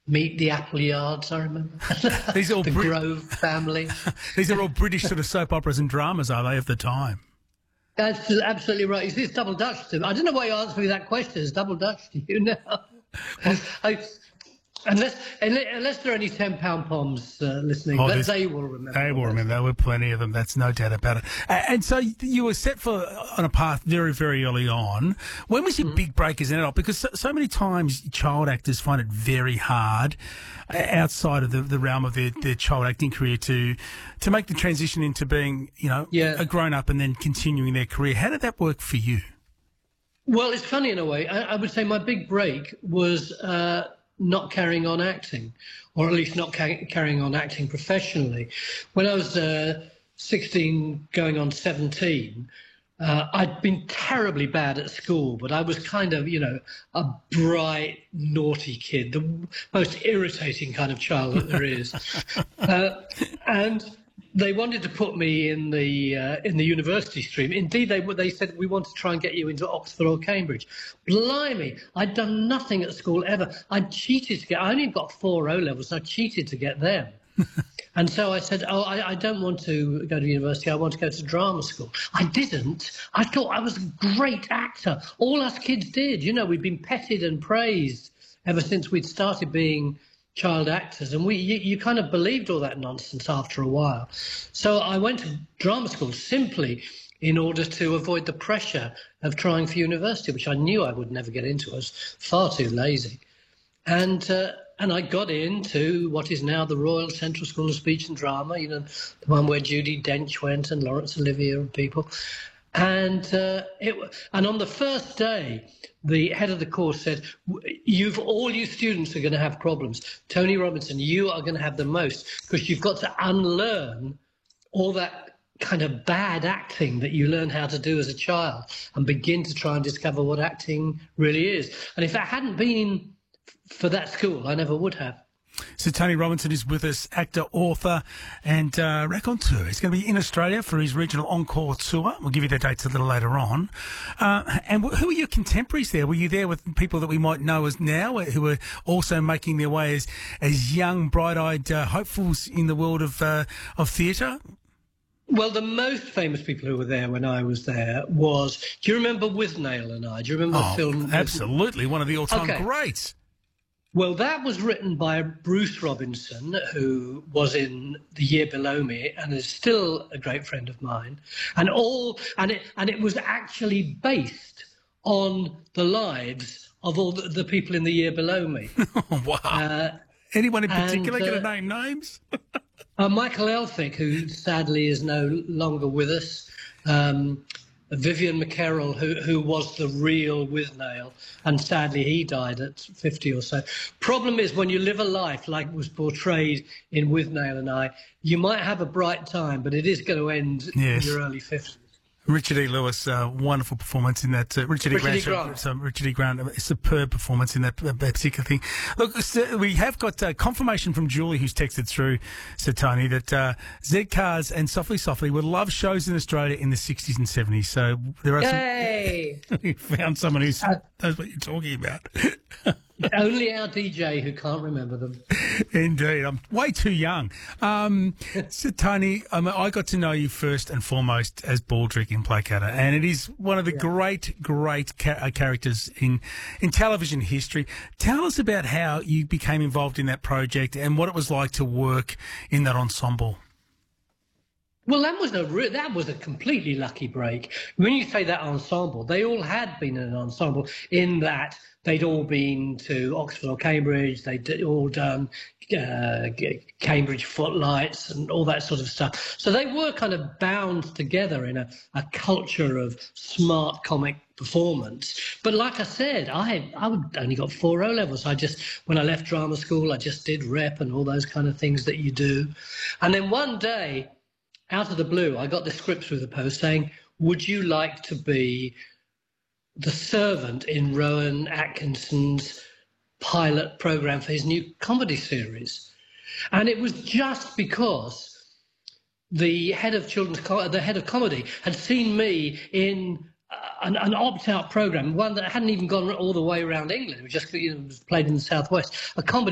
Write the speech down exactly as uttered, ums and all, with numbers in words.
Meet the Appleyards, I remember. These are all the Brit- Grove family. These are all British sort of soap operas and dramas, are they, of the time? That's absolutely right. You see, it's double Dutch to me. I don't know why you answered me that question. It's double Dutch to you now. I, unless, unless there are any ten pound poms uh, listening, Oh, but they will remember. They will remember. There were plenty of them. That's no doubt about it. And so you were set for on a path very, very early on. When was your mm-hmm. big break as an adult? Because so, so many times child actors find it very hard outside of the, the realm of their, their child acting career to to make the transition into being, you know, yeah. a grown up and then continuing their career. How did that work for you? Well, it's funny in a way. I, I would say my big break was uh, not carrying on acting, or at least not ca- carrying on acting professionally. When I was uh, sixteen, going on seventeen, uh, I'd been terribly bad at school, but I was kind of, you know, a bright, naughty kid, the most irritating kind of child that there is. uh, and they wanted to put me in the uh, in the university stream. Indeed, they they said, we want to try and get you into Oxford or Cambridge. Blimey, I'd done nothing at school ever. I cheated to get, I only got four O-levels, I cheated to get them. And so I said, oh, I, I don't want to go to university, I want to go to drama school. I didn't. I thought I was a great actor. All us kids did. You know, we'd been petted and praised ever since we'd started being child actors, and we you, you kind of believed all that nonsense after a while. So I went to drama school simply in order to avoid the pressure of trying for university, which I knew I would never get into. I was far too lazy. And uh, and I got into what is now the Royal Central School of Speech and Drama, you know, the one where Judi Dench went and Laurence Olivier and people. And uh, it and on the first day, the head of the course said, "You've all you students are going to have problems. Tony Robinson, you are going to have the most, because you've got to unlearn all that kind of bad acting that you learn how to do as a child and begin to try and discover what acting really is." And if it hadn't been for that school, I never would have. So Tony Robinson is with us, actor, author and uh, raconteur. He's going to be in Australia for his regional encore tour. We'll give you the dates a little later on. Uh, and who are your contemporaries there? Were you there with people that we might know as now, who are also making their way as, as young, bright-eyed uh, hopefuls in the world of, uh, of theatre? Well, the most famous people who were there when I was there was, do you remember Withnail and I? Do you remember oh, the film? Absolutely, one of the all-time okay. greats. Well, that was written by Bruce Robinson, who was in The Year Below Me and is still a great friend of mine. And all and it and it was actually based on the lives of all the, the people in The Year Below Me. Wow. Uh, Anyone in particular going to uh, name names? uh, Michael Elphick, who sadly is no longer with us. Um, Vivian McKerrell, who who was the real Withnail, and sadly he died at fifty or so. Problem is, when you live a life like was portrayed in Withnail and I, you might have a bright time, but it is going to end yes. in your early fifties. Richard E. Lewis, uh, wonderful performance in that. Uh, Richard, Richard E. E. Grant, Grant. So Richard E. Grant, a superb performance in that, uh, that particular thing. Look, so we have got uh, confirmation from Julie, who's texted through, Sir Tony, that uh, Z Cars and Softly Softly were love shows in Australia in the sixties and seventies. So there are Yay! some... we found someone who uh, knows what you're talking about. Only our D J who can't remember them. Indeed. I'm way too young. Um, so, Tony, um, I got to know you first and foremost as Baldrick in Placater, and it is one of the yeah. great, great ca- uh, characters in, in television history. Tell us about how you became involved in that project and what it was like to work in that ensemble. Well, that was a re- that was a completely lucky break. When you say that ensemble, they all had been in an ensemble in that they'd all been to Oxford or Cambridge. They'd all done uh, Cambridge Footlights and all that sort of stuff. So they were kind of bound together in a, a culture of smart comic performance. But like I said, I I only got four O levels. I just, when I left drama school, I just did rep and all those kind of things that you do. And then one day, out of the blue, I got the script through the post saying, would you like to be the servant in Rowan Atkinson's pilot programme for his new comedy series? And it was just because the head of children's, co- the head of comedy had seen me in uh, an, an opt-out programme, one that hadn't even gone all the way around England. It was just, you know, it was played in the Southwest, a comedy